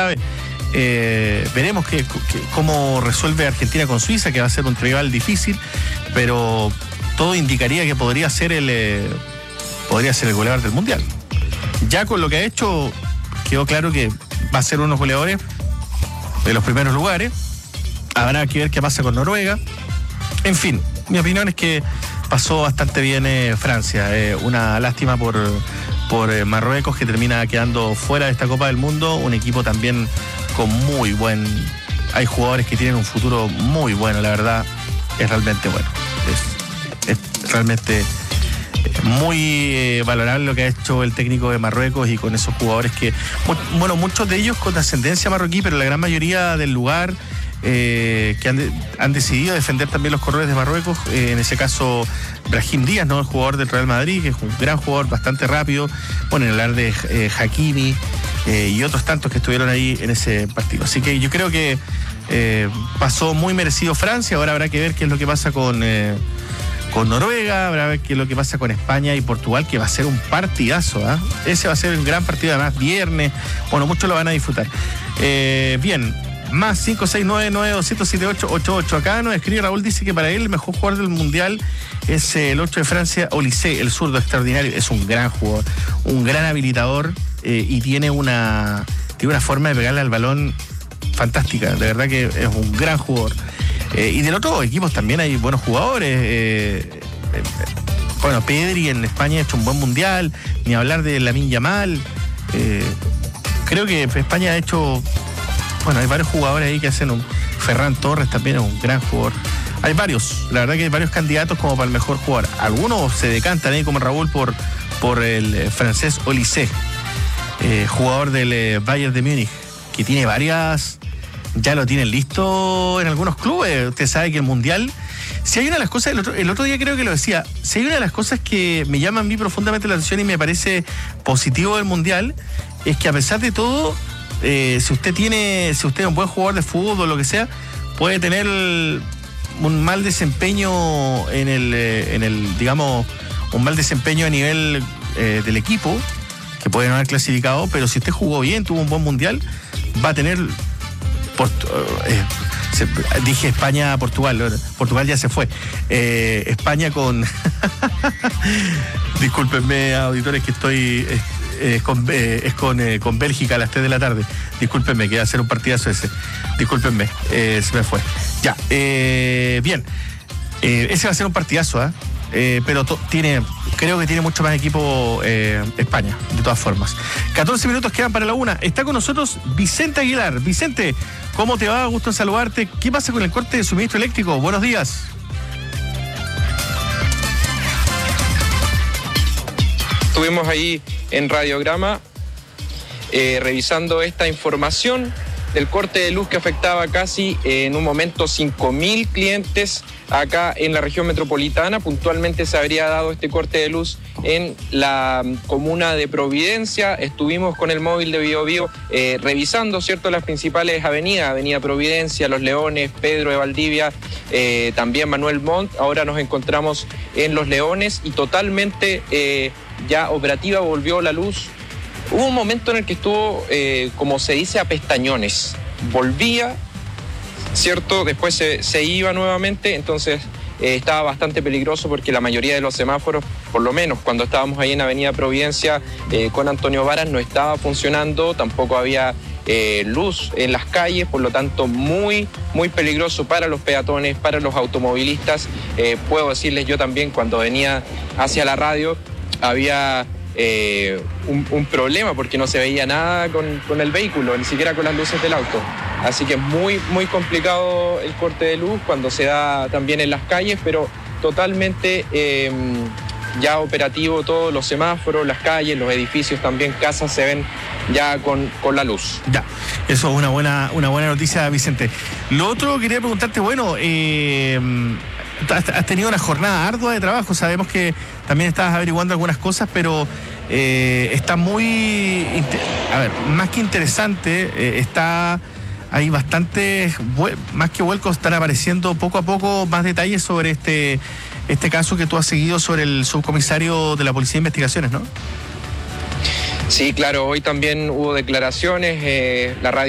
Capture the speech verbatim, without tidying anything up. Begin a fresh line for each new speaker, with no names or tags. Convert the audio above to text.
sabe. Eh, veremos que, que, cómo resuelve Argentina con Suiza, que va a ser un rival difícil, pero todo indicaría que podría ser el eh, podría ser el goleador del Mundial. Ya con lo que ha hecho, quedó claro que va a ser unos goleadores de los primeros lugares. Habrá que ver qué pasa con Noruega. En fin, mi opinión es que pasó bastante bien eh, Francia. Eh, una lástima por, por eh, Marruecos, que termina quedando fuera de esta Copa del Mundo. Un equipo también con muy buen... Hay jugadores que tienen un futuro muy bueno, la verdad. Es realmente bueno. Es, es realmente muy eh, valorable lo que ha hecho el técnico de Marruecos, y con esos jugadores que... Bueno, muchos de ellos con ascendencia marroquí, pero la gran mayoría del lugar... Eh, que han, de, han decidido defender también los colores de Marruecos. Eh, en ese caso, Brahim Díaz, ¿no? El jugador del Real Madrid, que es un gran jugador, bastante rápido. Bueno, en hablar de eh, Hakimi eh, y otros tantos que estuvieron ahí en ese partido. Así que yo creo que eh, pasó muy merecido Francia. Ahora habrá que ver qué es lo que pasa con, eh, con Noruega, habrá que ver qué es lo que pasa con España y Portugal, que va a ser un partidazo. ¿eh? Ese va a ser un gran partido, además, viernes. Bueno, muchos lo van a disfrutar. Eh, bien. Más cinco seis nueve nueve dos siete ocho ocho ocho. Acá nos escribe Raúl, dice que para él el mejor jugador del Mundial es el ocho de Francia, Olise, el zurdo extraordinario. Es un gran jugador, un gran habilitador, eh, y tiene una, tiene una forma de pegarle al balón fantástica. De verdad que es un gran jugador. Eh, y del otro equipos también hay buenos jugadores. Eh, eh, bueno, Pedri en España ha hecho un buen Mundial, ni hablar de Lamine Yamal. Eh, creo que España ha hecho... Bueno, hay varios jugadores ahí que hacen un... Ferran Torres también es un gran jugador. Hay varios, la verdad que hay varios candidatos como para el mejor jugador. Algunos se decantan ahí, como Raúl, por, por el eh, francés Olise, eh, jugador del eh, Bayern de Múnich, que tiene varias... Ya lo tienen listo en algunos clubes. Usted sabe que el Mundial... Si hay una de las cosas, el otro, el otro día creo que lo decía, si hay una de las cosas que me llama a mí profundamente la atención y me parece positivo del Mundial, es que a pesar de todo... Eh, si usted tiene, si usted es un buen jugador de fútbol o lo que sea, puede tener un mal desempeño en el, eh, en el, digamos, un mal desempeño a nivel eh, del equipo, que puede no haber clasificado, pero si usted jugó bien, tuvo un buen Mundial, va a tener, Port, eh, se, dije España, Portugal, Portugal ya se fue, eh, España con, discúlpenme, auditores, que estoy... Eh, Es con, eh, es con, eh, con Bélgica a las tres de la tarde. Discúlpenme, que va a ser un partidazo ese. Discúlpenme, eh, se me fue. Ya, eh, bien. Eh, ese va a ser un partidazo, ¿eh? Eh, pero to, tiene, creo que tiene mucho más equipo eh, España, de todas formas. catorce minutos quedan para la una. Está con nosotros Vicente Aguilar. Vicente, ¿cómo te va? Gusto en saludarte. ¿Qué pasa con el corte de suministro eléctrico? Buenos días.
Estuvimos ahí en Radiograma eh, revisando esta información del corte de luz que afectaba casi eh, en un momento cinco mil clientes acá en la región metropolitana. Puntualmente se habría dado este corte de luz en la comuna de Providencia. Estuvimos con el móvil de Biobío eh, revisando, ¿cierto?, las principales avenidas, Avenida Providencia, Los Leones, Pedro de Valdivia, eh, también Manuel Montt. Ahora nos encontramos en Los Leones y totalmente eh, ya operativa, volvió la luz. Hubo un momento en el que estuvo, eh, como se dice, a pestañones. Volvía, ¿cierto? Después se, se iba nuevamente, entonces eh, estaba bastante peligroso porque la mayoría de los semáforos, por lo menos cuando estábamos ahí en Avenida Providencia eh, con Antonio Varas, no estaba funcionando, tampoco había eh, luz en las calles, por lo tanto muy, muy peligroso para los peatones, para los automovilistas. Eh, puedo decirles yo también, cuando venía hacia la radio, había... Eh, un, un problema porque no se veía nada con, con el vehículo, ni siquiera con las luces del auto. Así que es muy, muy complicado el corte de luz cuando se da también en las calles, pero totalmente eh, ya operativo todos los semáforos, las calles, los edificios también, casas se ven ya con, con la luz.
Ya, eso es una buena, una buena noticia, Vicente. Lo otro, quería preguntarte, bueno, eh, has tenido una jornada ardua de trabajo, sabemos que también estabas averiguando algunas cosas, pero eh, está muy, a ver, más que interesante, eh, está, hay bastantes, más que vuelcos, están apareciendo poco a poco más detalles sobre este, este caso que tú has seguido sobre el subcomisario de la Policía de Investigaciones, ¿no?
Sí, claro, hoy también hubo declaraciones, eh, la radio